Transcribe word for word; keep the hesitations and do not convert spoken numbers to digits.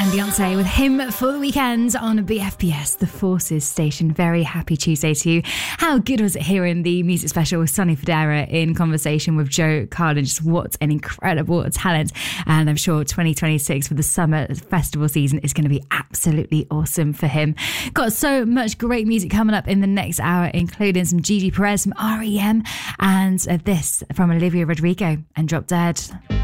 Beyonce with Him for the Weekend on B F P S, the Forces station. Very happy Tuesday to you. How good was it hearing the music special with Sonny Fodera in conversation with Joe Carlin? Just what an incredible talent. And I'm sure twenty twenty-six with the summer festival season is going to be absolutely awesome for him. Got so much great music coming up in the next hour, including some Gigi Perez from R E M and uh, this from Olivia Rodrigo and Drop Dead.